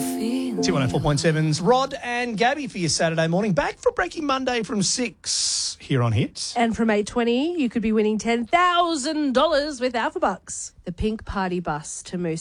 204.7's Rod and Gabby for your Saturday morning. Back for Breaking Monday from 6 here on Hits. And from 8:20, you could be winning $10,000 with Alpha Bucks. The pink party bus to Moose